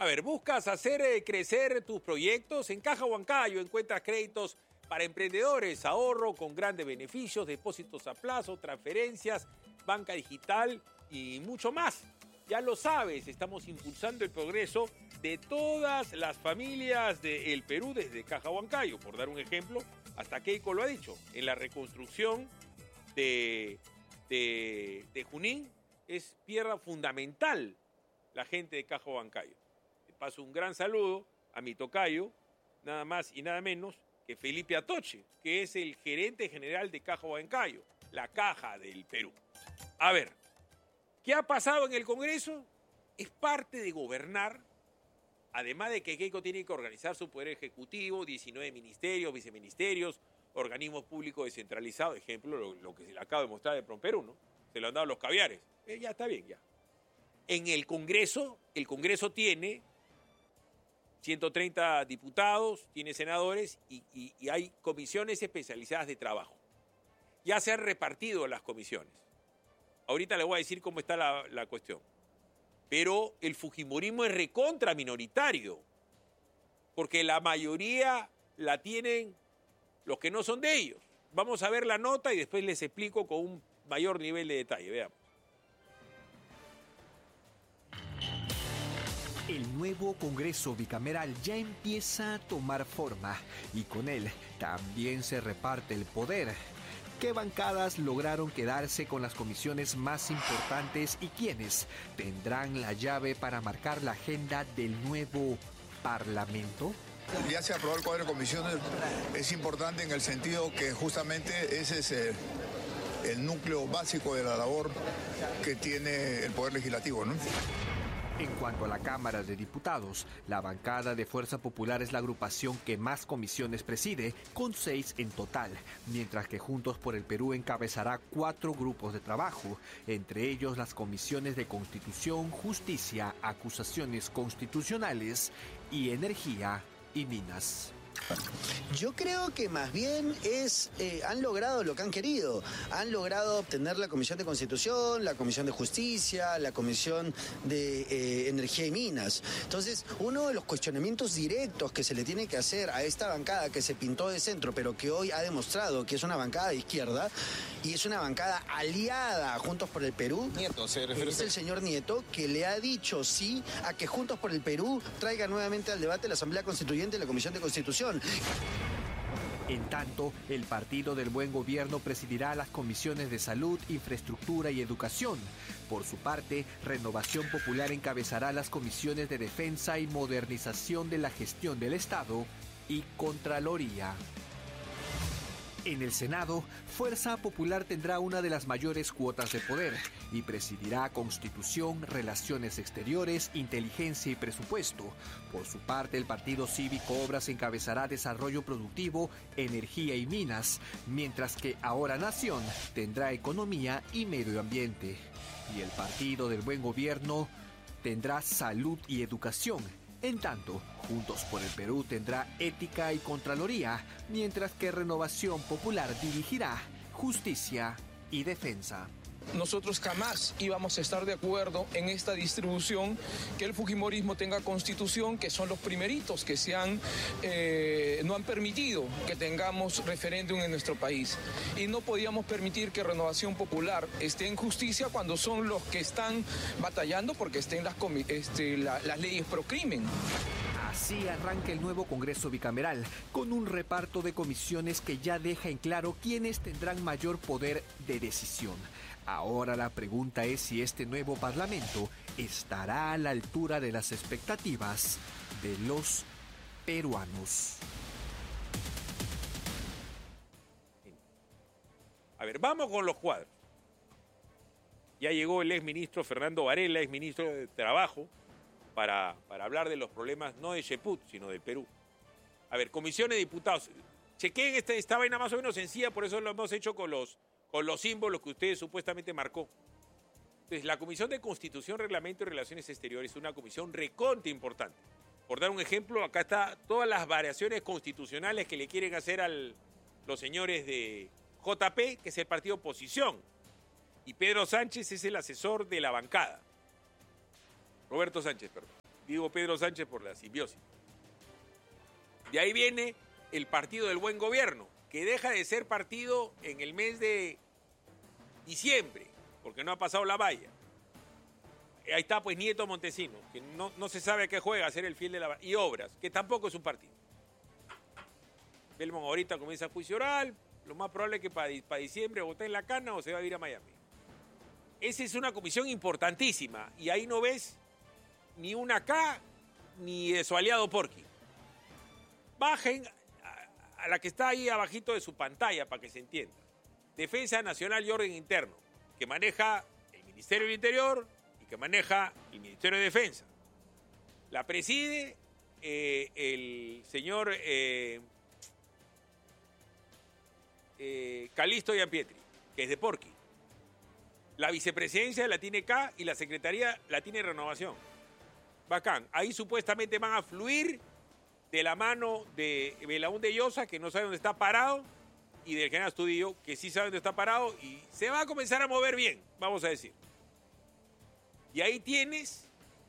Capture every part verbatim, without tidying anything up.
A ver, ¿buscas hacer eh, crecer tus proyectos? En Caja Huancayo encuentras créditos para emprendedores, ahorro con grandes beneficios, depósitos a plazo, transferencias, banca digital y mucho más. Ya lo sabes, estamos impulsando el progreso de todas las familias del Perú desde Caja Huancayo. Por dar un ejemplo, hasta Keiko lo ha dicho, en la reconstrucción de, de, de Junín es piedra fundamental la gente de Caja Huancayo. Le paso un gran saludo a mi tocayo, nada más y nada menos que Felipe Atoche, que es el gerente general de Caja Huancayo, la caja del Perú. A ver, ¿qué ha pasado en el Congreso? Es parte de gobernar, además de que Keiko tiene que organizar su poder ejecutivo, diecinueve ministerios, viceministerios, organismos públicos descentralizados, ejemplo, lo, lo que se le acaba de mostrar de Promperú, ¿no? Se lo han dado los caviares. Eh, ya está bien, ya. En el Congreso, el Congreso tiene ciento treinta diputados, tiene senadores y, y, y hay comisiones especializadas de trabajo. Ya se han repartido las comisiones. Ahorita le voy a decir cómo está la, la cuestión. Pero el fujimorismo es recontra minoritario, porque la mayoría la tienen los que no son de ellos. Vamos a ver la nota y después les explico con un mayor nivel de detalle. Veamos. El nuevo Congreso bicameral ya empieza a tomar forma y con él también se reparte el poder. ¿Qué bancadas lograron quedarse con las comisiones más importantes y quiénes tendrán la llave para marcar la agenda del nuevo Parlamento? Ya se aprobó el cuadro de comisiones, es importante en el sentido que justamente ese es el, el núcleo básico de la labor que tiene el Poder Legislativo, ¿no? En cuanto a la Cámara de Diputados, la bancada de Fuerza Popular es la agrupación que más comisiones preside, con seis en total, mientras que Juntos por el Perú encabezará cuatro grupos de trabajo, entre ellos las comisiones de Constitución, Justicia, Acusaciones Constitucionales y Energía y Minas. Yo creo que más bien es eh, han logrado lo que han querido. Han logrado obtener la Comisión de Constitución, la Comisión de Justicia, la Comisión de eh, Energía y Minas. Entonces, uno de los cuestionamientos directos que se le tiene que hacer a esta bancada que se pintó de centro, pero que hoy ha demostrado que es una bancada de izquierda y es una bancada aliada a Juntos por el Perú, Nieto, se refiere es el señor Nieto, que le ha dicho sí a que Juntos por el Perú traiga nuevamente al debate la Asamblea Constituyente y la Comisión de Constitución. En tanto, el Partido del Buen Gobierno presidirá las comisiones de Salud, Infraestructura y Educación. Por su parte, Renovación Popular encabezará las comisiones de Defensa y Modernización de la Gestión del Estado y Contraloría. En el Senado, Fuerza Popular tendrá una de las mayores cuotas de poder y presidirá Constitución, Relaciones Exteriores, Inteligencia y Presupuesto. Por su parte, el Partido Cívico Obras encabezará Desarrollo Productivo, Energía y Minas, mientras que Ahora Nación tendrá Economía y Medio Ambiente. Y el Partido del Buen Gobierno tendrá Salud y Educación. En tanto, Juntos por el Perú tendrá Ética y Contraloría, mientras que Renovación Popular dirigirá Justicia y Defensa. Nosotros jamás íbamos a estar de acuerdo en esta distribución, que el fujimorismo tenga constitución, que son los primeritos que se han, eh, no han permitido que tengamos referéndum en nuestro país. Y no podíamos permitir que Renovación Popular esté en justicia cuando son los que están batallando porque estén las, este, la, las leyes pro crimen. Así arranca el nuevo Congreso bicameral, con un reparto de comisiones que ya deja en claro quiénes tendrán mayor poder de decisión. Ahora la pregunta es si este nuevo Parlamento estará a la altura de las expectativas de los peruanos. A ver, vamos con los cuadros. Ya llegó el exministro Fernando Varela, exministro de Trabajo, para, para hablar de los problemas no de Cheput, sino del Perú. A ver, comisiones de diputados. Chequeen esta, esta vaina más o menos sencilla, por eso lo hemos hecho con los, con los símbolos que usted supuestamente marcó. Entonces, la Comisión de Constitución, Reglamento y Relaciones Exteriores es una comisión recontra importante. Por dar un ejemplo, acá está todas las variaciones constitucionales que le quieren hacer a los señores de J P, que es el partido oposición. Y Pedro Sánchez es el asesor de la bancada. Roberto Sánchez, perdón. Digo Pedro Sánchez por la simbiosis. De ahí viene el Partido del Buen Gobierno, que deja de ser partido en el mes de diciembre, porque no ha pasado la valla. Ahí está pues Nieto Montesino, que no, no se sabe a qué juega, a ser el fiel de la valla. Y Obras, que tampoco es un partido. Belmont ahorita comienza juicio oral, lo más probable es que para, para diciembre o está en la cana o se va a ir a Miami. Esa es una comisión importantísima, y ahí no ves ni una acá, ni de su aliado Porqui. Bajen a la que está ahí abajito de su pantalla para que se entienda. Defensa Nacional y Orden Interno, que maneja el Ministerio del Interior y que maneja el Ministerio de Defensa. La preside eh, el señor eh, eh, Calixto Gianpietri, que es de Porqui. La vicepresidencia la tiene K y la secretaría la tiene Renovación. Bacán. Ahí supuestamente van a fluir de la mano de Belaúnde Llosa, que no sabe dónde está parado, y del general Astudillo, que sí sabe dónde está parado, y se va a comenzar a mover bien, vamos a decir. Y ahí tienes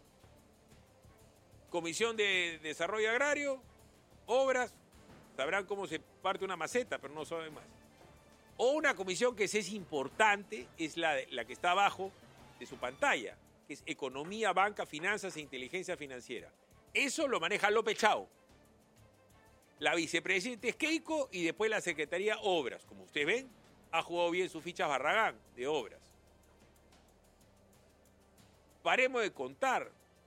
Comisión de Desarrollo Agrario, Obras, sabrán cómo se parte una maceta, pero no saben más. O una comisión que sí es importante, es la, de, la que está abajo de su pantalla, que es Economía, Banca, Finanzas e Inteligencia Financiera. Eso lo maneja López Chao. La vicepresidenta es Keiko y después la Secretaría Obras. Como ustedes ven, ha jugado bien sus fichas Barragán de Obras. Paremos de contar.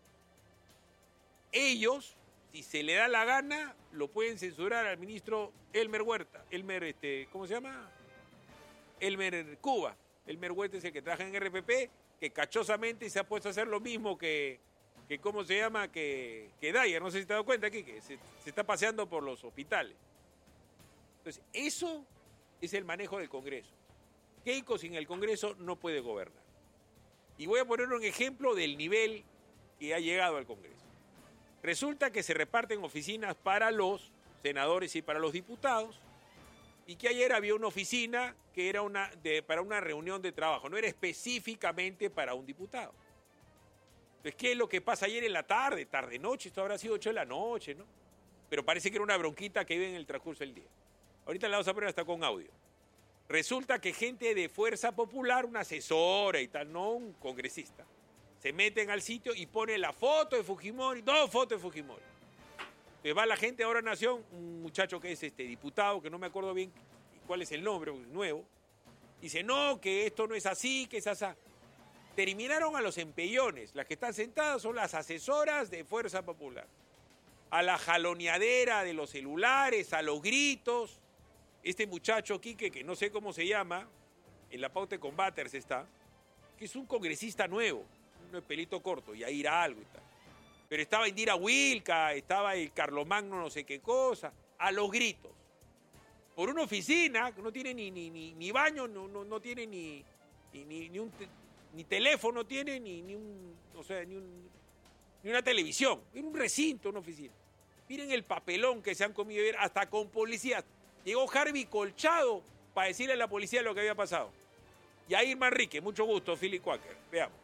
Ellos, si se le da la gana, lo pueden censurar al ministro Elmer Huerta. Elmer, este, ¿cómo se llama? Elmer Cuba. Elmer Huerta es el que trabaja en R P P, que cachosamente se ha puesto a hacer lo mismo que... que cómo se llama, que, que Dyer, no sé si te has dado cuenta aquí, que se, se está paseando por los hospitales. Entonces, eso es el manejo del Congreso. Keiko sin el Congreso no puede gobernar. Y voy a poner un ejemplo del nivel que ha llegado al Congreso. Resulta que se reparten oficinas para los senadores y para los diputados, y que ayer había una oficina que era una de, para una reunión de trabajo, no era específicamente para un diputado. Entonces, ¿qué es lo que pasa ayer en la tarde, tarde-noche? Esto habrá sido ocho de la noche, ¿no? Pero parece que era una bronquita que vive en el transcurso del día. Ahorita la vamos a poner hasta con audio. Resulta que gente de Fuerza Popular, una asesora y tal, no un congresista, se meten al sitio y ponen la foto de Fujimori, dos fotos de Fujimori. Entonces va la gente de Ahora Nación, un muchacho que es este diputado, que no me acuerdo bien cuál es el nombre, porque es nuevo, dice, no, que esto no es así, que es así. Terminaron a los empellones. Las que están sentadas son las asesoras de Fuerza Popular. A la jaloneadera de los celulares, a los gritos. Este muchacho, Quique, que no sé cómo se llama, en la pauta de Combaters está, que es un congresista nuevo, uno de pelito corto, y ahí irá algo y tal. Pero estaba Indira Wilca, estaba el Carlomagno no sé qué cosa, a los gritos. Por una oficina que no tiene ni, ni, ni, ni baño, no, no, no tiene ni, ni, ni, ni un... ni teléfono tiene, ni, ni, un, o sea, ni, un, ni una televisión. Era un recinto, una oficina. Miren el papelón que se han comido ayer, hasta con policías. Llegó Harvey Colchado para decirle a la policía lo que había pasado. Y a Irma Enrique, mucho gusto, Philly Quaker. Veamos.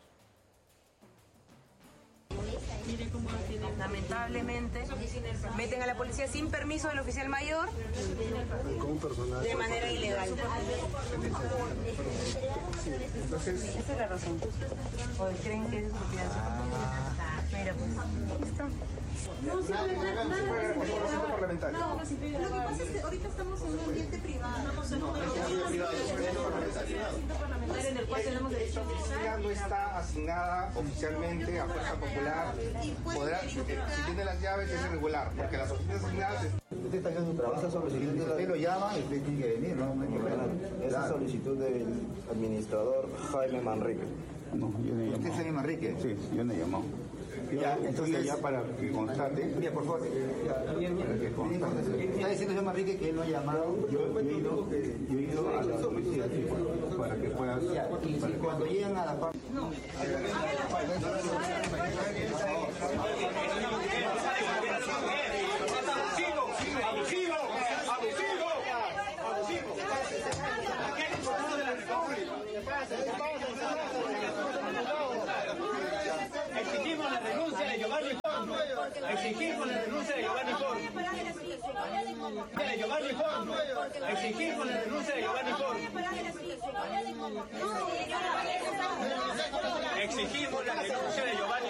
Lamentablemente, meten a la policía sin permiso del oficial mayor de manera ilegal. Entonces, esa es la razón. ¿O creen que es expropiación? Mira, pues, listo. No, sí, nada, nada. No, lo que pasa es que ahorita estamos en un ambiente privado. Estamos en un ambiente parlamentario en el cual tenemos derecho a oficina no está asignada oficialmente a Fuerza Popular. Podrá, si tiene las llaves es irregular, porque las oficinas asignadas... Usted está haciendo su trabajo, esa solicitud, usted lo llama y usted tiene que venir, ¿no? Esa solicitud del administrador Jaime Manrique. No, yo no he llamado. ¿Usted es Jaime Manrique? Sí, yo no he llamado. Ya, entonces ya para que constate. Mira, por favor. Ya, bien, bien. Está diciendo Jaime Manrique que él no ha llamado. Yo, yo, he, ido, yo he ido a la policía para que puedas. Ya, y para cuando que... llegan a la parte. No. Exigimos la renuncia de Giovanni. Exigimos la denuncia de Giovanni Ford. De Giovanni Ford. Exigimos la denuncia de Giovanni Ford. Exigimos la denuncia de Giovanni